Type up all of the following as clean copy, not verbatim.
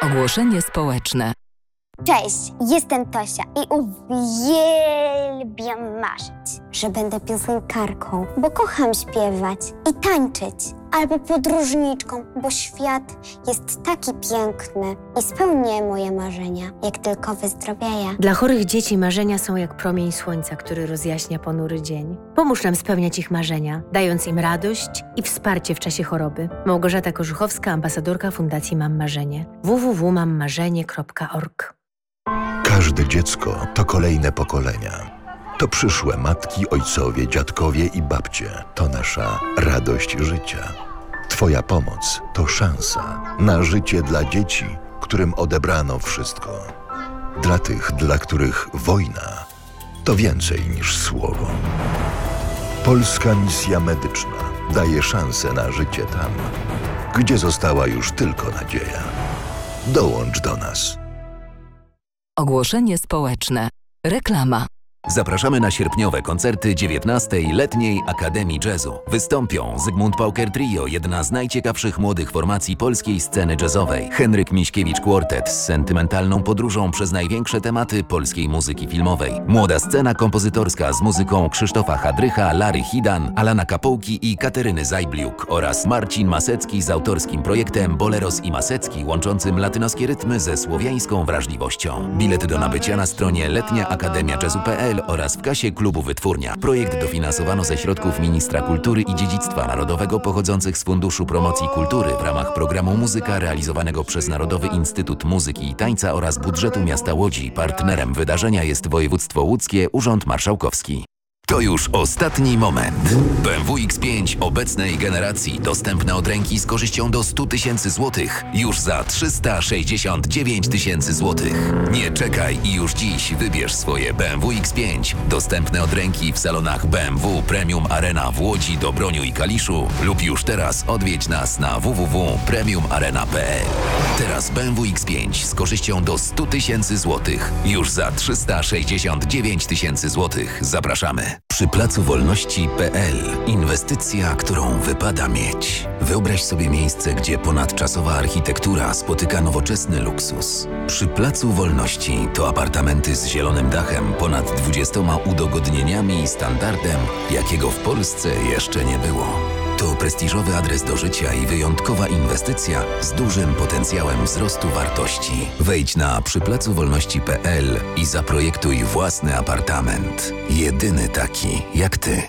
Ogłoszenie społeczne. Cześć, jestem Tosia i uwielbiam marzyć, że będę piosenkarką, bo kocham śpiewać i tańczyć. Albo podróżniczką, bo świat jest taki piękny i spełnię moje marzenia, jak tylko wyzdrowieję. Dla chorych dzieci marzenia są jak promień słońca, który rozjaśnia ponury dzień. Pomóż nam spełniać ich marzenia, dając im radość i wsparcie w czasie choroby. Małgorzata Korzuchowska, ambasadorka Fundacji Mam Marzenie. www.mammarzenie.org. Każde dziecko to kolejne pokolenia. To przyszłe matki, ojcowie, dziadkowie i babcie. To nasza radość życia. Twoja pomoc to szansa na życie dla dzieci, którym odebrano wszystko. Dla tych, dla których wojna to więcej niż słowo. Polska Misja Medyczna daje szansę na życie tam, gdzie została już tylko nadzieja. Dołącz do nas. Ogłoszenie społeczne. Reklama. Zapraszamy na sierpniowe koncerty 19. Letniej Akademii Jazzu. Wystąpią Zygmunt Pauker Trio, jedna z najciekawszych młodych formacji polskiej sceny jazzowej. Henryk Miśkiewicz Quartet z sentymentalną podróżą przez największe tematy polskiej muzyki filmowej. Młoda scena kompozytorska z muzyką Krzysztofa Hadrycha, Lary Hidan, Alana Kapołki i Kateryny Zajbliuk oraz Marcin Masecki z autorskim projektem Boleros i Masecki, łączącym latynoskie rytmy ze słowiańską wrażliwością. Bilety do nabycia na stronie letniaakademiajazzu.pl oraz w kasie klubu Wytwórnia. Projekt dofinansowano ze środków Ministra Kultury i Dziedzictwa Narodowego pochodzących z Funduszu Promocji Kultury w ramach programu Muzyka realizowanego przez Narodowy Instytut Muzyki i Tańca oraz budżetu miasta Łodzi. Partnerem wydarzenia jest województwo łódzkie, Urząd Marszałkowski. To już ostatni moment. BMW X5 obecnej generacji dostępne od ręki z korzyścią do 100 000 złotych. Już za 369 000 złotych. Nie czekaj i już dziś wybierz swoje BMW X5. Dostępne od ręki w salonach BMW Premium Arena w Łodzi, Dobroniu i Kaliszu lub już teraz odwiedź nas na www.premiumarena.pl. Teraz BMW X5 z korzyścią do 100 000 złotych. Już za 369 000 złotych. Zapraszamy. Przy Placu Wolności.pl. Inwestycja, którą wypada mieć. Wyobraź sobie miejsce, gdzie ponadczasowa architektura spotyka nowoczesny luksus. Przy Placu Wolności to apartamenty z zielonym dachem, ponad 20 udogodnieniami i standardem, jakiego w Polsce jeszcze nie było. To prestiżowy adres do życia i wyjątkowa inwestycja z dużym potencjałem wzrostu wartości. Wejdź na przyplacowolności.pl i zaprojektuj własny apartament. Jedyny taki jak ty.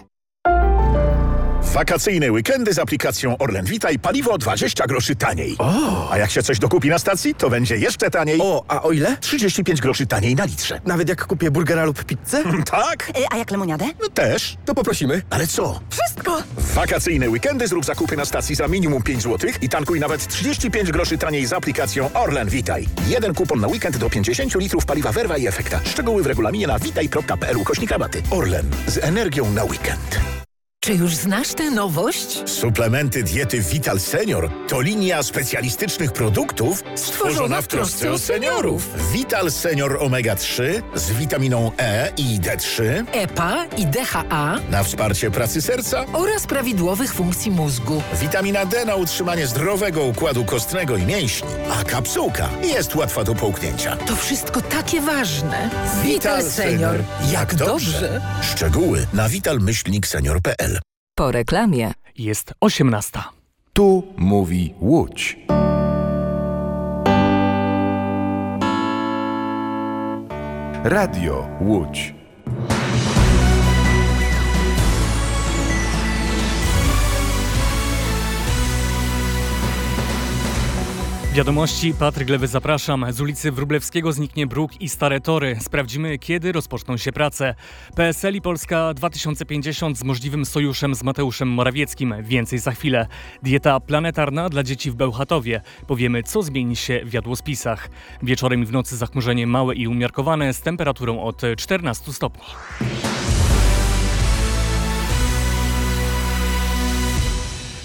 Wakacyjne weekendy z aplikacją Orlen Witaj, paliwo 20 groszy taniej. A jak się coś dokupi na stacji, to będzie jeszcze taniej. A o ile? 35 groszy taniej na litrze. Nawet jak kupię burgera lub pizzę? Tak? A jak lemoniadę? No też. To poprosimy. Ale co? Wszystko! W wakacyjne weekendy zrób zakupy na stacji za minimum 5 zł i tankuj nawet 35 groszy taniej z aplikacją Orlen Witaj. Jeden kupon na weekend do 50 litrów paliwa Verva i Efekta. Szczegóły w regulaminie na witaj.pl/rabaty. Orlen. Z energią na weekend. Czy już znasz tę nowość? Suplementy diety Vital Senior to linia specjalistycznych produktów stworzona w trosce o seniorów. Vital Senior Omega 3 z witaminą E i D3, EPA i DHA na wsparcie pracy serca oraz prawidłowych funkcji mózgu. Witamina D na utrzymanie zdrowego układu kostnego i mięśni. A kapsułka jest łatwa do połknięcia. To wszystko takie ważne. Vital Senior. Jak dobrze. Szczegóły na vital-senior.pl. Po reklamie. Jest 18. Tu mówi Łódź. Radio Łódź. Wiadomości, Patryk Lewy, zapraszam. Z ulicy Wróblewskiego zniknie bruk i stare tory. Sprawdzimy, kiedy rozpoczną się prace. PSL i Polska 2050 z możliwym sojuszem z Mateuszem Morawieckim. Więcej za chwilę. Dieta planetarna dla dzieci w Bełchatowie. Powiemy, co zmieni się w jadłospisach. Wieczorem i w nocy zachmurzenie małe i umiarkowane z temperaturą od 14 stopni.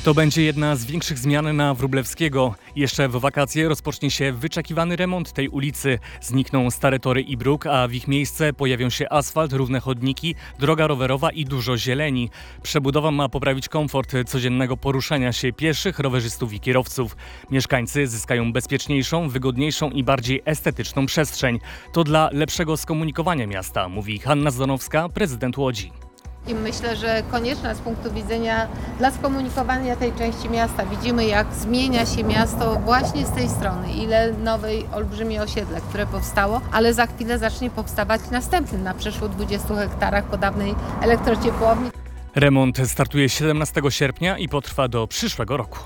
To będzie jedna z większych zmian na Wróblewskiego. Jeszcze w wakacje rozpocznie się wyczekiwany remont tej ulicy. Znikną stare tory i bruk, a w ich miejsce pojawią się asfalt, równe chodniki, droga rowerowa i dużo zieleni. Przebudowa ma poprawić komfort codziennego poruszania się pieszych, rowerzystów i kierowców. Mieszkańcy zyskają bezpieczniejszą, wygodniejszą i bardziej estetyczną przestrzeń. To dla lepszego skomunikowania miasta, mówi Hanna Zdanowska, prezydent Łodzi. I myślę, że konieczna z punktu widzenia dla skomunikowania tej części miasta. Widzimy, jak zmienia się miasto właśnie z tej strony. Ile nowej, olbrzymie osiedle, które powstało, ale za chwilę zacznie powstawać następny na przeszło 20 hektarach po dawnej elektrociepłowni. Remont startuje 17 sierpnia i potrwa do przyszłego roku.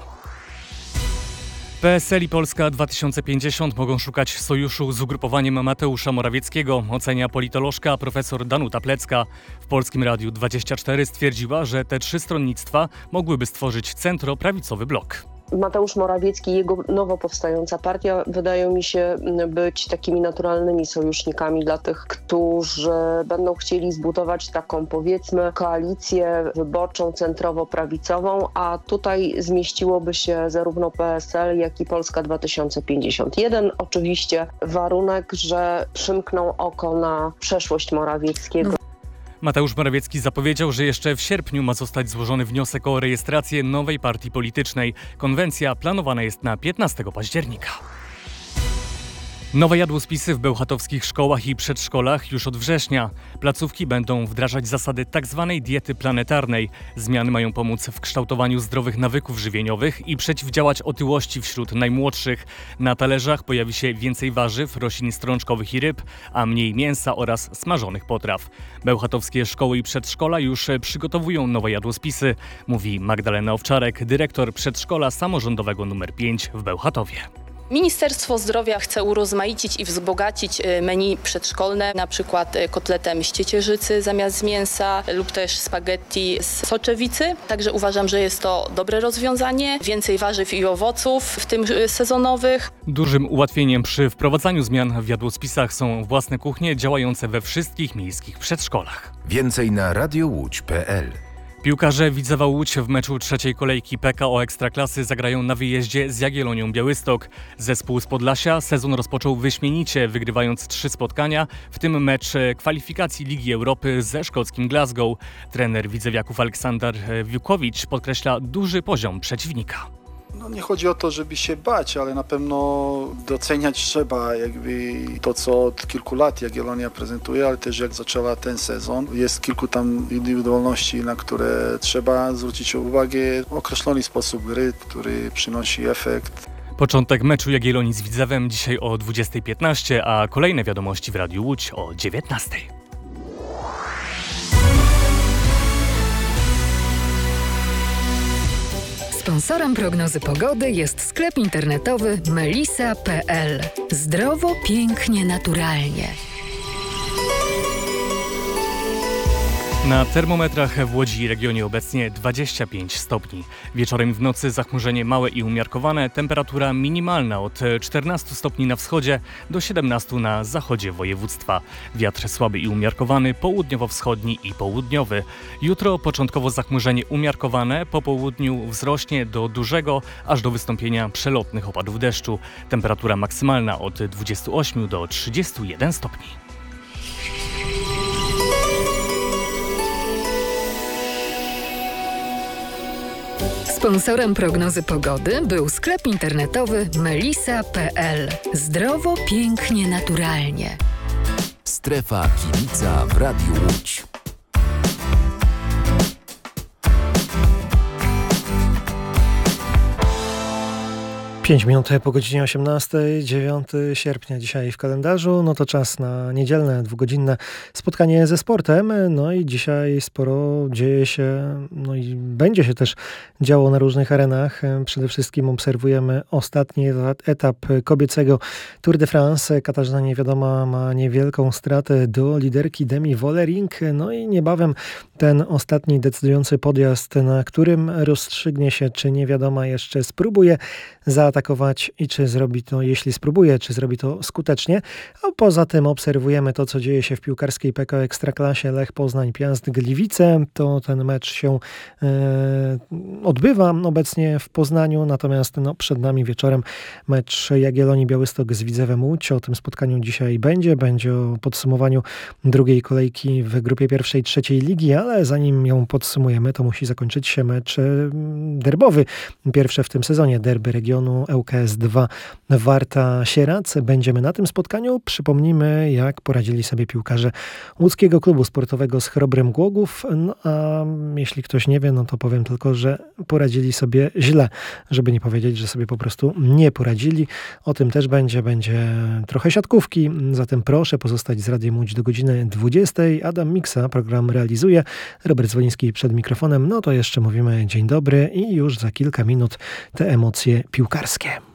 PSL i Polska 2050 mogą szukać sojuszu z ugrupowaniem Mateusza Morawieckiego, ocenia politolożka profesor Danuta Plecka. W Polskim Radiu 24 stwierdziła, że te trzy stronnictwa mogłyby stworzyć centroprawicowy blok. Mateusz Morawiecki i jego nowo powstająca partia wydają mi się być takimi naturalnymi sojusznikami dla tych, którzy będą chcieli zbudować taką, powiedzmy, koalicję wyborczą centrowo-prawicową, a tutaj zmieściłoby się zarówno PSL, jak i Polska 2051. Oczywiście warunek, że przymkną oko na przeszłość Morawieckiego. Mateusz Morawiecki zapowiedział, że jeszcze w sierpniu ma zostać złożony wniosek o rejestrację nowej partii politycznej. Konwencja planowana jest na 15 października. Nowe jadłospisy w bełchatowskich szkołach i przedszkolach już od września. Placówki będą wdrażać zasady tzw. diety planetarnej. Zmiany mają pomóc w kształtowaniu zdrowych nawyków żywieniowych i przeciwdziałać otyłości wśród najmłodszych. Na talerzach pojawi się więcej warzyw, roślin strączkowych i ryb, a mniej mięsa oraz smażonych potraw. Bełchatowskie szkoły i przedszkola już przygotowują nowe jadłospisy, mówi Magdalena Owczarek, dyrektor przedszkola samorządowego nr 5 w Bełchatowie. Ministerstwo Zdrowia chce urozmaicić i wzbogacić menu przedszkolne, na przykład kotletem z ciecierzycy zamiast mięsa lub też spaghetti z soczewicy. Także uważam, że jest to dobre rozwiązanie. Więcej warzyw i owoców, w tym sezonowych. Dużym ułatwieniem przy wprowadzaniu zmian w jadłospisach są własne kuchnie działające we wszystkich miejskich przedszkolach. Więcej na radiołódź.pl. Piłkarze Widzewa Łódź w meczu trzeciej kolejki PKO Ekstraklasy zagrają na wyjeździe z Jagiellonią Białystok. Zespół z Podlasia sezon rozpoczął wyśmienicie, wygrywając 3 spotkania, w tym mecz kwalifikacji Ligi Europy ze szkockim Glasgow. Trener Widzewiaków Aleksander Wiłkowicz podkreśla duży poziom przeciwnika. Nie chodzi o to, żeby się bać, ale na pewno doceniać trzeba to, co od kilku lat Jagiellonia prezentuje, ale też jak zaczęła ten sezon. Jest kilku tam indywidualności, na które trzeba zwrócić uwagę. Określony sposób gry, który przynosi efekt. Początek meczu Jagiellonii z Widzewem dzisiaj o 20:15, a kolejne wiadomości w Radiu Łódź o 19:00. Sponsorem prognozy pogody jest sklep internetowy melisa.pl. Zdrowo, pięknie, naturalnie. Na termometrach w Łodzi i regionie obecnie 25 stopni. Wieczorem i w nocy zachmurzenie małe i umiarkowane, temperatura minimalna od 14 stopni na wschodzie do 17 na zachodzie województwa. Wiatr słaby i umiarkowany, południowo-wschodni i południowy. Jutro początkowo zachmurzenie umiarkowane, po południu wzrośnie do dużego, aż do wystąpienia przelotnych opadów deszczu. Temperatura maksymalna od 28 do 31 stopni. Sponsorem prognozy pogody był sklep internetowy melisa.pl. Zdrowo, pięknie, naturalnie. Strefa Kibica w Radiu Łódź. 5 minut po godzinie 18, 9 sierpnia dzisiaj w kalendarzu. No to czas na niedzielne, dwugodzinne spotkanie ze sportem. No i dzisiaj sporo dzieje się, no i będzie się też działo na różnych arenach. Przede wszystkim obserwujemy ostatni etap kobiecego Tour de France. Katarzyna Niewiadoma ma niewielką stratę do liderki Demi Vollering. No i niebawem ten ostatni decydujący podjazd, na którym rozstrzygnie się, czy Niewiadoma jeszcze spróbuje zaatakować zaatakować i czy zrobi to, jeśli spróbuje, czy zrobi to skutecznie. A poza tym obserwujemy to, co dzieje się w piłkarskiej PKO Ekstraklasie. Lech Poznań, Piast Gliwice. To ten mecz się odbywa obecnie w Poznaniu, natomiast przed nami wieczorem mecz Jagiellonii Białystok z Widzewem Łódź. O tym spotkaniu dzisiaj będzie o podsumowaniu drugiej kolejki w grupie pierwszej, trzeciej ligi, ale zanim ją podsumujemy, to musi zakończyć się mecz derbowy. Pierwsze w tym sezonie derby regionu ŁKS 2 Warta-Sierac. Będziemy na tym spotkaniu. Przypomnijmy, jak poradzili sobie piłkarze łódzkiego klubu sportowego z Chrobrym Głogów. No a jeśli ktoś nie wie, no to powiem tylko, że poradzili sobie źle, żeby nie powiedzieć, że sobie po prostu nie poradzili. O tym też będzie trochę siatkówki, zatem proszę pozostać z Radiem Łódź do godziny 20. Adam Miksa program realizuje, Robert Zwoliński przed mikrofonem. No to jeszcze mówimy dzień dobry i już za kilka minut te emocje piłkarskie.